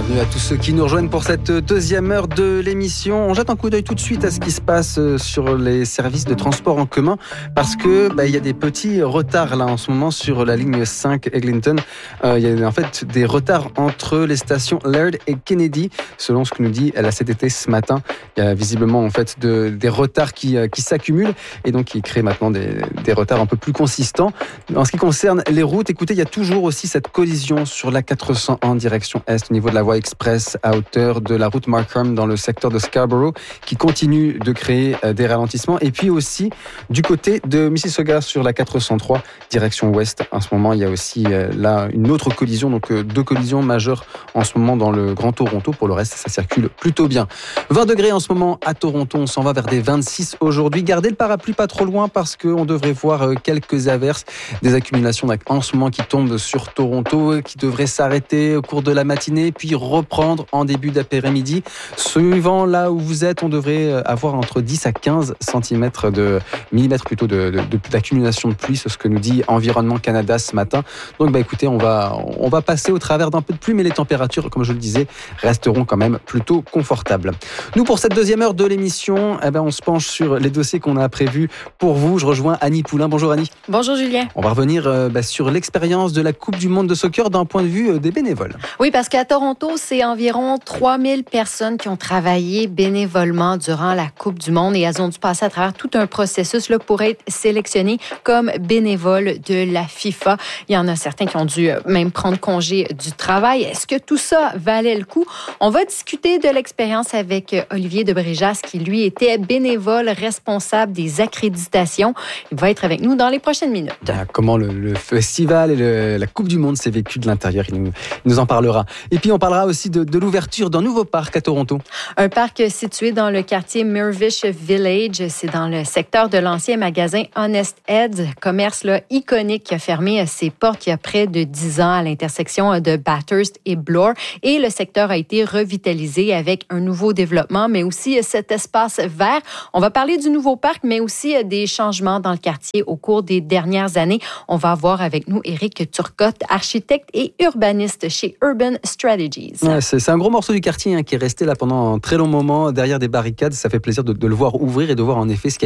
Bienvenue à tous ceux qui nous rejoignent pour cette deuxième heure de l'émission. On jette un coup d'œil tout de suite à ce qui se passe sur les services de transport en commun parce que il y a des petits retards là en ce moment sur la ligne 5 Eglinton. Il y a en fait des retards entre les stations Laird et Kennedy, selon ce que nous dit la CTT ce matin. Il y a visiblement en fait des retards qui s'accumulent et donc qui créent maintenant des retards un peu plus consistants. En ce qui concerne les routes, écoutez, il y a toujours aussi cette collision sur la 401 direction est au niveau de la voie express à hauteur de la route Markham dans le secteur de Scarborough qui continue de créer des ralentissements. Et puis aussi du côté de Mississauga sur la 403 direction ouest. En ce moment, il y a aussi là une autre collision, donc deux collisions majeures en ce moment dans le Grand Toronto. Pour le reste, ça circule plutôt bien. 20 degrés en ce moment à Toronto, on s'en va vers des 26 aujourd'hui. Gardez le parapluie pas trop loin parce qu'on devrait voir quelques averses, des accumulations en ce moment qui tombent sur Toronto, qui devraient s'arrêter au cours de la matinée, puis reprendre en début d'après-midi. Suivant là où vous êtes, on devrait avoir entre 10 à 15 millimètres plutôt d'accumulation de pluie, c'est ce que nous dit Environnement Canada ce matin. Donc écoutez, on va passer au travers d'un peu de pluie, mais les températures, comme je le disais, resteront quand même plutôt confortables. Nous, pour cette deuxième heure de l'émission, on se penche sur les dossiers qu'on a prévus pour vous. Je rejoins Annie Poulain. Bonjour Annie. Bonjour Julien. On va revenir sur l'expérience de la Coupe du Monde de soccer d'un point de vue des bénévoles. Oui, parce qu'à Toronto, c'est environ 3000 personnes qui ont travaillé bénévolement durant la Coupe du Monde et elles ont dû passer à travers tout un processus là, pour être sélectionnées comme bénévoles de la FIFA. Il y en a certains qui ont dû même prendre congé du travail. Est-ce que tout ça valait le coup? On va discuter de l'expérience avec Olivier de Bréjas, qui lui était bénévole responsable des accréditations. Il va être avec nous dans les prochaines minutes. Comment le festival et la Coupe du Monde s'est vécu de l'intérieur, il nous en parlera. Et puis on parlera aussi de l'ouverture d'un nouveau parc à Toronto. Un parc situé dans le quartier Mirvish Village. C'est dans le secteur de l'ancien magasin Honest Ed's, commerce là, iconique qui a fermé ses portes il y a près de 10 ans à l'intersection de Bathurst et Bloor. Et le secteur a été revitalisé avec un nouveau développement, mais aussi cet espace vert. On va parler du nouveau parc, mais aussi des changements dans le quartier au cours des dernières années. On va avoir avec nous Éric Turcotte, architecte et urbaniste chez Urban Strategies. Ouais, c'est un gros morceau du quartier qui est resté là pendant un très long moment derrière des barricades. Ça fait plaisir de le voir ouvrir et de voir en effet ce qui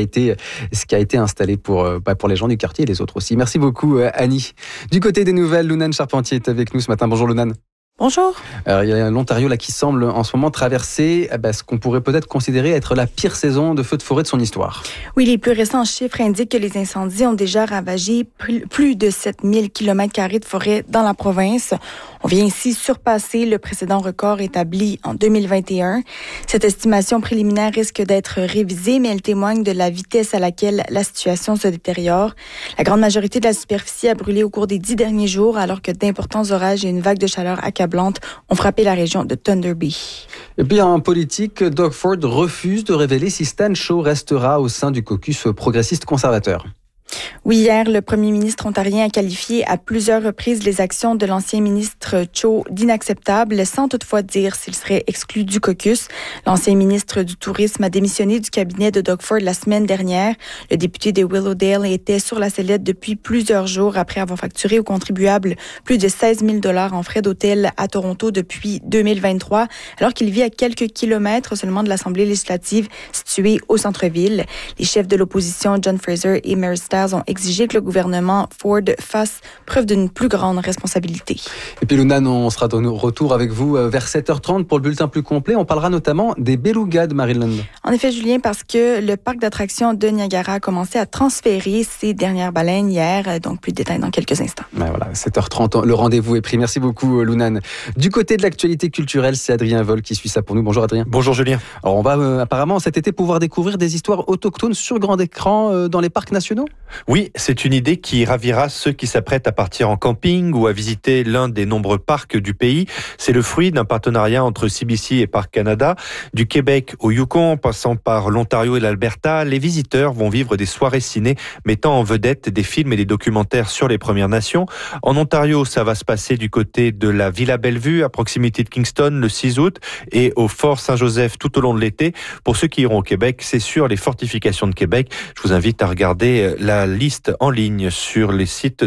a été installé pour les gens du quartier et les autres aussi. Merci beaucoup Annie. Du côté des nouvelles, Lunane Charpentier est avec nous ce matin. Bonjour Lunane. Bonjour. Il y a l'Ontario là qui semble en ce moment traverser ce qu'on pourrait peut-être considérer être la pire saison de feux de forêt de son histoire. Oui, les plus récents chiffres indiquent que les incendies ont déjà ravagé plus de 7000 km² de forêt dans la province. On vient ici surpasser le précédent record établi en 2021. Cette estimation préliminaire risque d'être révisée, mais elle témoigne de la vitesse à laquelle la situation se détériore. La grande majorité de la superficie a brûlé au cours des 10 derniers jours, alors que d'importants orages et une vague de chaleur accablante ont frappé la région de Thunder Bay. Et puis un politique, Doug Ford, refuse de révéler si Stan Shaw restera au sein du caucus progressiste conservateur. Oui, hier, le premier ministre ontarien a qualifié à plusieurs reprises les actions de l'ancien ministre Cho d'inacceptables, sans toutefois dire s'il serait exclu du caucus. L'ancien ministre du Tourisme a démissionné du cabinet de Doug Ford la semaine dernière. Le député de Willowdale était sur la sellette depuis plusieurs jours après avoir facturé aux contribuables plus de 16 000 $ en frais d'hôtel à Toronto depuis 2023, alors qu'il vit à quelques kilomètres seulement de l'Assemblée législative située au centre-ville. Les chefs de l'opposition, John Fraser et Mary Stiles, ont exigé que le gouvernement Ford fasse preuve d'une plus grande responsabilité. Et puis Lunane, on sera de retour avec vous vers 7h30 pour le bulletin plus complet. On parlera notamment des belugas de Maryland. En effet, Julien, parce que le parc d'attractions de Niagara a commencé à transférer ses dernières baleines hier. Donc, plus de détails dans quelques instants. Voilà, 7h30, le rendez-vous est pris. Merci beaucoup Lunane. Du côté de l'actualité culturelle, c'est Adrien Vol qui suit ça pour nous. Bonjour Adrien. Bonjour Julien. Alors on va apparemment cet été pouvoir découvrir des histoires autochtones sur grand écran dans les parcs nationaux. Oui, c'est une idée qui ravira ceux qui s'apprêtent à partir en camping ou à visiter l'un des nombreux parcs du pays. C'est le fruit d'un partenariat entre CBC et Parcs Canada. Du Québec au Yukon, en passant par l'Ontario et l'Alberta, les visiteurs vont vivre des soirées ciné mettant en vedette des films et des documentaires sur les Premières Nations. En Ontario, ça va se passer du côté de la Villa Bellevue, à proximité de Kingston, le 6 août, et au Fort Saint-Joseph tout au long de l'été. Pour ceux qui iront au Québec, c'est sur les fortifications de Québec. Je vous invite à regarder la la liste en ligne sur les sites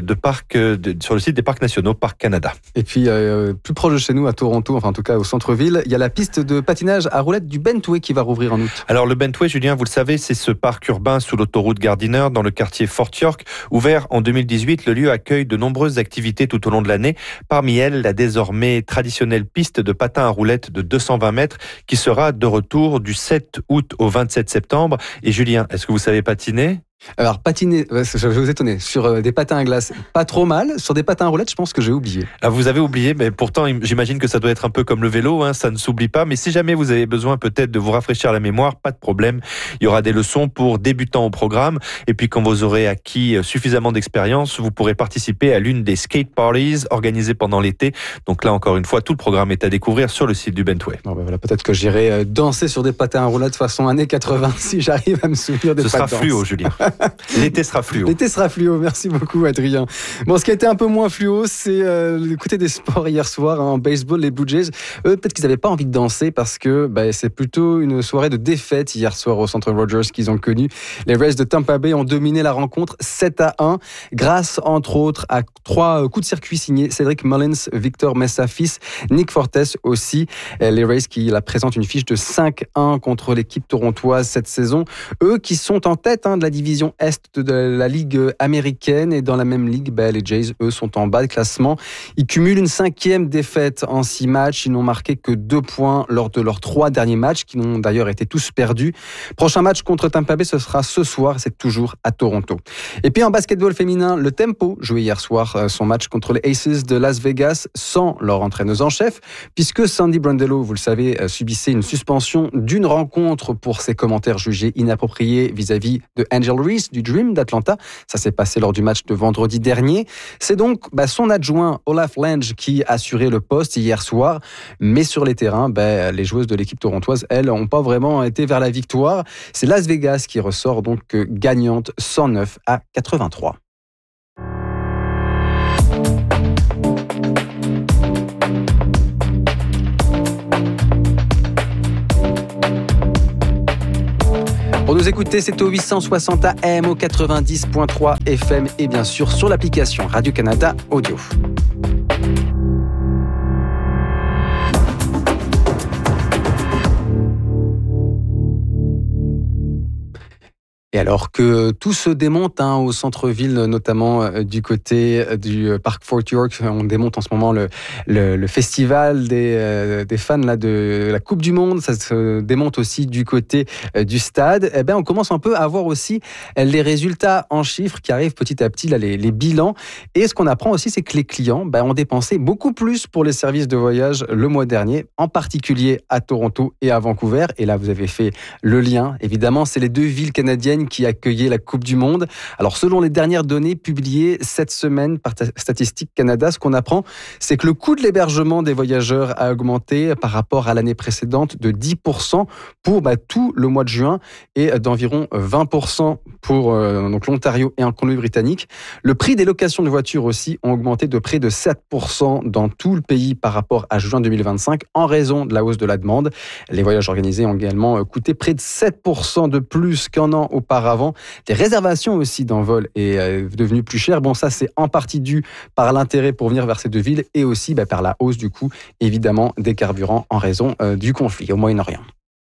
sur le site des parcs nationaux Parc Canada. Et puis, plus proche de chez nous, à Toronto, enfin en tout cas au centre-ville, il y a la piste de patinage à roulettes du Bentway qui va rouvrir en août. Alors le Bentway, Julien, vous le savez, c'est ce parc urbain sous l'autoroute Gardiner dans le quartier Fort York. Ouvert en 2018, le lieu accueille de nombreuses activités tout au long de l'année. Parmi elles, la désormais traditionnelle piste de patin à roulettes de 220 mètres qui sera de retour du 7 août au 27 septembre. Et Julien, est-ce que vous savez patiner ? Alors, patiner, je vais vous étonner, sur des patins à glace, pas trop mal. Sur des patins à roulettes, je pense que j'ai oublié. Ah, vous avez oublié, mais pourtant, j'imagine que ça doit être un peu comme le vélo, ça ne s'oublie pas. Mais si jamais vous avez besoin peut-être de vous rafraîchir la mémoire, pas de problème. Il y aura des leçons pour débutants au programme. Et puis, quand vous aurez acquis suffisamment d'expérience, vous pourrez participer à l'une des skate parties organisées pendant l'été. Donc là, encore une fois, tout le programme est à découvrir sur le site du Bentway. Bon, voilà, peut-être que j'irai danser sur des patins à roulettes façon années 80 si j'arrive à me souvenir des pas de danse. Ce sera fluo, Julien. L'été sera fluo. L'été sera fluo, merci beaucoup Adrien. Bon, ce qui a été un peu moins fluo, c'est le côté des sports hier soir, en baseball, les Blue Jays. Eux, peut-être qu'ils n'avaient pas envie de danser parce que c'est plutôt une soirée de défaite hier soir au Centre Rogers qu'ils ont connu. Les Rays de Tampa Bay ont dominé la rencontre 7-1 grâce, entre autres, à 3 coups de circuit signés Cédric Mullins, Victor Mesa-Fils, Nick Fortes aussi. Les Rays qui présentent une fiche de 5-1 contre l'équipe torontoise cette saison. Eux qui sont en tête de la division Est de la Ligue américaine et dans la même ligue, les Jays, eux, sont en bas de classement. Ils cumulent une 5e défaite en 6 matchs. Ils n'ont marqué que 2 points lors de leurs 3 derniers matchs, qui n'ont d'ailleurs été tous perdus. Prochain match contre Tampa Bay, ce sera ce soir. C'est toujours à Toronto. Et puis en basketball féminin, le Tempo jouait hier soir son match contre les Aces de Las Vegas sans leur entraîneuse en chef, puisque Sandy Brondello, vous le savez, subissait une suspension d'une rencontre pour ses commentaires jugés inappropriés vis-à-vis de Angel Reese du Dream d'Atlanta. Ça s'est passé lors du match de vendredi dernier. C'est donc son adjoint Olaf Lange qui assurait le poste hier soir. Mais sur les terrains, les joueuses de l'équipe torontoise, elles, n'ont pas vraiment été vers la victoire. C'est Las Vegas qui ressort donc gagnante 109-83. Pour nous écouter, c'est au 860 AM, au 90.3 FM et bien sûr sur l'application Radio-Canada Audio. Et alors que tout se démonte au centre-ville, notamment du côté du parc Fort York, on démonte en ce moment le festival des fans là, de la Coupe du Monde, ça se démonte aussi du côté du stade. On commence un peu à voir aussi les résultats en chiffres qui arrivent petit à petit, là, les bilans. Et ce qu'on apprend aussi, c'est que les clients ont dépensé beaucoup plus pour les services de voyage le mois dernier, en particulier à Toronto et à Vancouver. Et là, vous avez fait le lien. Évidemment, c'est les 2 villes canadiennes qui accueillaient la Coupe du Monde. Alors, selon les dernières données publiées cette semaine par Statistique Canada, ce qu'on apprend, c'est que le coût de l'hébergement des voyageurs a augmenté par rapport à l'année précédente de 10% pour tout le mois de juin et d'environ 20% pour donc l'Ontario et en Colombie-Britannique. Le prix des locations de voitures aussi ont augmenté de près de 7% dans tout le pays par rapport à juin 2025 en raison de la hausse de la demande. Les voyages organisés ont également coûté près de 7% de plus qu'un an auparavant. Les réservations aussi d'envol est devenues plus chères. Bon, ça, c'est en partie dû par l'intérêt pour venir vers ces 2 villes et aussi par la hausse du coût, évidemment, des carburants en raison du conflit au Moyen-Orient.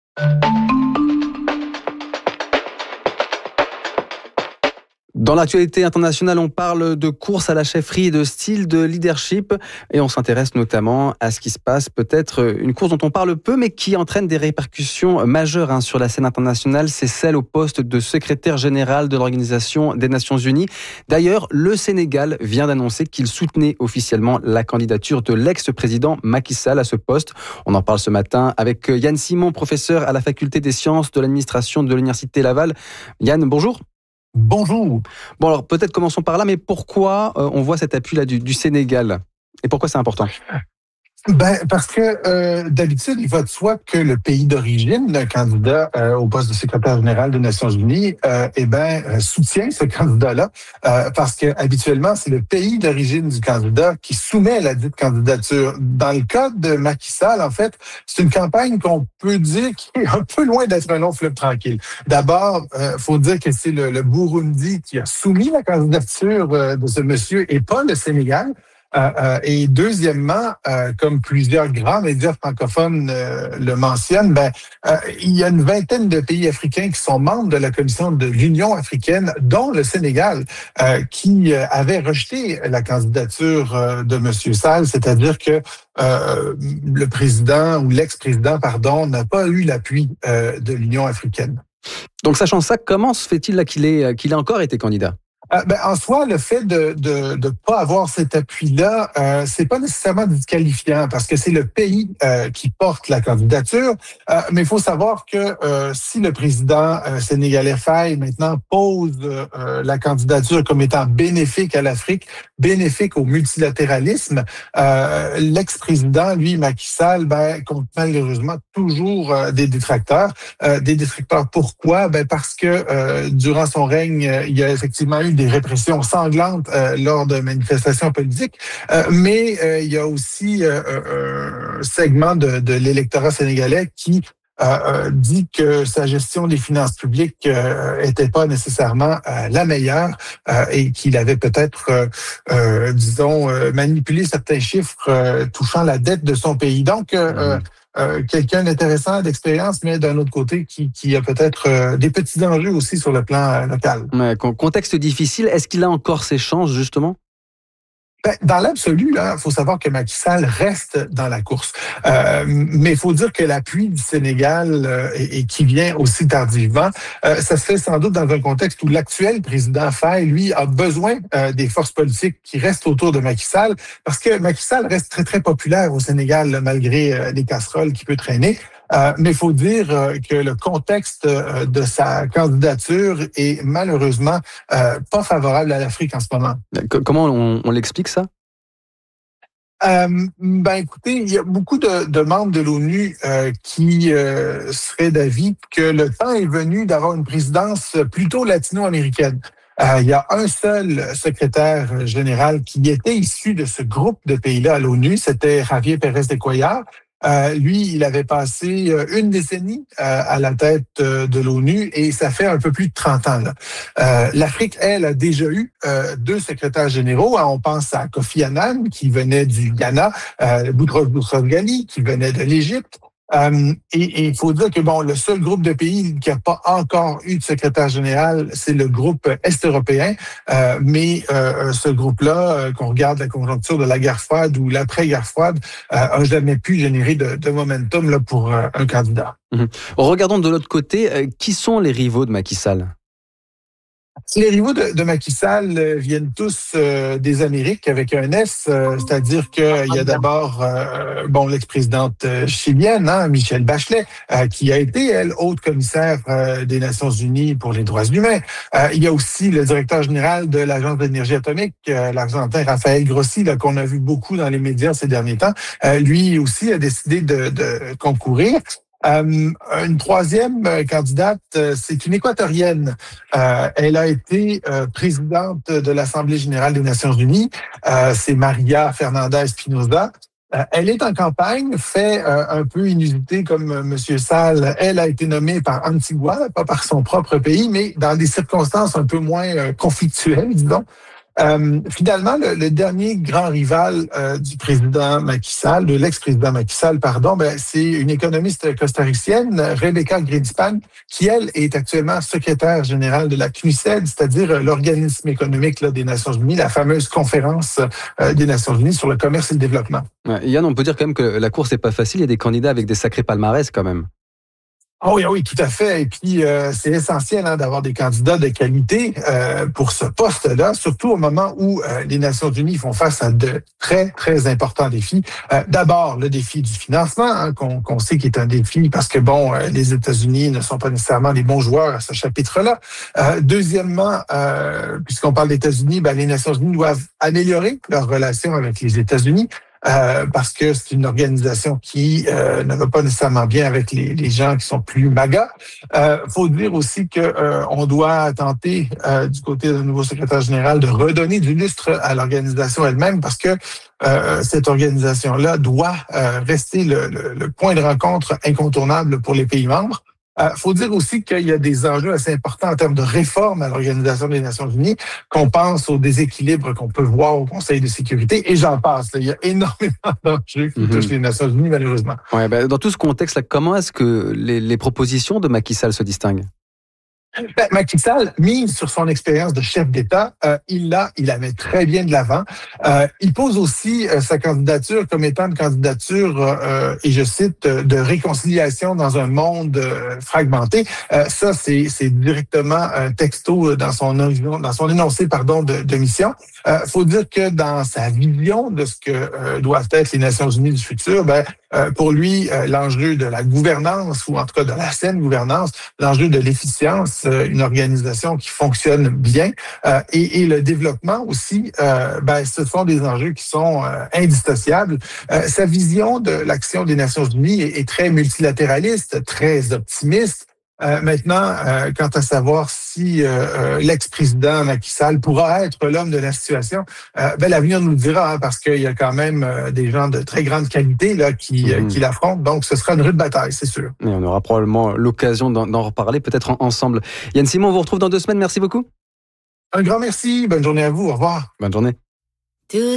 Dans l'actualité internationale, on parle de course à la chefferie et de style de leadership et on s'intéresse notamment à ce qui se passe, peut-être une course dont on parle peu mais qui entraîne des répercussions majeures sur la scène internationale, c'est celle au poste de secrétaire général de l'Organisation des Nations Unies. D'ailleurs, le Sénégal vient d'annoncer qu'il soutenait officiellement la candidature de l'ex-président Macky Sall à ce poste. On en parle ce matin avec Yann Simon, professeur à la faculté des sciences de l'administration de l'Université Laval. Yann, bonjour. Bonjour. Bon, alors peut-être commençons par là, mais pourquoi on voit cet appui-là du Sénégal ? Et pourquoi c'est important ? Parce que d'habitude, il va de soi que le pays d'origine d'un candidat au poste de secrétaire général des Nations Unies, soutient ce candidat-là, parce que habituellement, c'est le pays d'origine du candidat qui soumet la dite candidature. Dans le cas de Macky Sall, en fait, c'est une campagne qu'on peut dire qui est un peu loin d'être un long fleuve tranquille. D'abord, faut dire que c'est le Burundi qui a soumis la candidature de ce monsieur et pas le Sénégal. Et deuxièmement, comme plusieurs grands médias francophones le mentionnent, il y a une vingtaine de pays africains qui sont membres de la commission de l'Union africaine, dont le Sénégal, qui avait rejeté la candidature de M. Sall, c'est-à-dire que le président ou l'ex-président, pardon, n'a pas eu l'appui de l'Union africaine. Donc, sachant ça, comment se fait-il là qu'il ait encore été candidat? En soi, le fait de pas avoir cet appui-là, c'est pas nécessairement disqualifiant parce que c'est le pays qui porte la candidature. Mais il faut savoir que si le président sénégalais Faye maintenant pose la candidature comme étant bénéfique à l'Afrique, bénéfique au multilatéralisme, l'ex-président, lui, Macky Sall, compte malheureusement toujours des détracteurs. Des détracteurs pourquoi? Parce que durant son règne, il y a effectivement eu des répressions sanglantes lors de manifestations politiques, mais il y a aussi un segment de l'électorat sénégalais qui dit que sa gestion des finances publiques était pas nécessairement la meilleure et qu'il avait peut-être, manipulé certains chiffres touchant la dette de son pays. Donc, quelqu'un d'intéressant, d'expérience, mais d'un autre côté, qui a peut-être des petits enjeux aussi sur le plan local. Contexte difficile, est-ce qu'il a encore ses chances, justement? Dans l'absolu, il faut savoir que Macky Sall reste dans la course. Mais il faut dire que l'appui du Sénégal et qui vient aussi tardivement, ça se fait sans doute dans un contexte où l'actuel président Faye, lui, a besoin des forces politiques qui restent autour de Macky Sall, parce que Macky Sall reste très, très populaire au Sénégal, malgré les casseroles qu'il peut traîner. Mais il faut dire que le contexte de sa candidature est malheureusement pas favorable à l'Afrique en ce moment. Comment on l'explique ça? Écoutez, il y a beaucoup de membres de l'ONU qui seraient d'avis que le temps est venu d'avoir une présidence plutôt latino-américaine. Il y a un seul secrétaire général qui était issu de ce groupe de pays-là à l'ONU, c'était Javier Pérez de Cuellar. Lui, il avait passé une décennie à la tête de l'ONU et ça fait un peu plus de 30 ans. L'Afrique, elle, a déjà eu 2 secrétaires généraux. On pense à Kofi Annan, qui venait du Ghana, Boutros Boutros-Ghali, qui venait de l'Égypte. Et il faut dire que le seul groupe de pays qui n'a pas encore eu de secrétaire général, c'est le groupe est-européen. Mais ce groupe-là, qu'on regarde la conjoncture de la guerre froide ou l'après-guerre froide, a jamais pu générer de momentum là, pour un candidat. Regardons de l'autre côté, qui sont les rivaux de Macky Sall? Les rivaux de Macky Sall viennent tous des Amériques avec un S, c'est-à-dire qu'il y a d'abord l'ex-présidente chilienne, Michelle Bachelet, qui a été, elle, haute commissaire des Nations Unies pour les droits humains. Il y a aussi le directeur général de l'Agence d'énergie atomique, l'Argentin Rafael Grossi, là, qu'on a vu beaucoup dans les médias ces derniers temps. Lui aussi a décidé de concourir. Une troisième candidate, c'est une Équatorienne. Elle a été présidente de l'Assemblée générale des Nations unies. C'est Maria Fernanda Espinosa. Elle est en campagne, fait un peu inusité comme M. Sall. Elle a été nommée par Antigua, pas par son propre pays, mais dans des circonstances un peu moins conflictuelles, disons. Finalement, le dernier grand rival du président Macky Sall, de l'ex-président Macky Sall, c'est une économiste costaricienne, Rebecca Greenspan, qui, elle, est actuellement secrétaire générale de la CNUSED, c'est-à-dire l'organisme économique des Nations Unies, la fameuse conférence des Nations Unies sur le commerce et le développement. Yann, on peut dire quand même que la course n'est pas facile, il y a des candidats avec des sacrés palmarès quand même. Oui, tout à fait. Et puis, c'est essentiel d'avoir des candidats de qualité pour ce poste-là, surtout au moment où les Nations unies font face à de très, très importants défis. D'abord, le défi du financement, qu'on sait qui est un défi parce que, les États-Unis ne sont pas nécessairement les bons joueurs à ce chapitre-là. Deuxièmement, puisqu'on parle des États-Unis, les Nations unies doivent améliorer leurs relations avec les États-Unis. parce que c'est une organisation qui ne va pas nécessairement bien avec les gens qui sont plus MAGA. Faut dire aussi que on doit tenter du côté du nouveau secrétaire général de redonner du lustre à l'organisation elle-même, parce que cette organisation-là doit rester le point de rencontre incontournable pour les pays membres. Faut dire aussi qu'il y a des enjeux assez importants en termes de réforme à l'Organisation des Nations Unies, qu'on pense au déséquilibre qu'on peut voir au Conseil de sécurité, et j'en passe. Il y a énormément d'enjeux qui touchent les Nations Unies, malheureusement. Ouais, dans tout ce contexte-là, comment est-ce que les propositions de Macky Sall se distinguent? Macky Sall mise sur son expérience de chef d'État. Il la met très bien de l'avant. Il pose aussi sa candidature comme étant une candidature, et je cite, de réconciliation dans un monde fragmenté. Ça, c'est directement un texto dans son énoncé de mission. Faut dire que dans sa vision de ce que doivent être les Nations Unies du futur, pour lui, l'enjeu de la gouvernance, ou en tout cas de la saine gouvernance, l'enjeu de l'efficience, une organisation qui fonctionne bien, et le développement aussi, ce sont des enjeux qui sont indissociables. Sa vision de l'action des Nations Unies est très multilatéraliste, très optimiste. Maintenant, quant à savoir si l'ex-président Macky Sall pourra être l'homme de la situation, l'avenir nous le dira, parce qu'il y a quand même des gens de très grande qualité là qui l'affrontent. Donc, ce sera une rude bataille, c'est sûr. Et on aura probablement l'occasion d'en reparler, peut-être ensemble. Yann Simon, on vous retrouve dans 2 semaines. Merci beaucoup. Un grand merci. Bonne journée à vous. Au revoir. Bonne journée.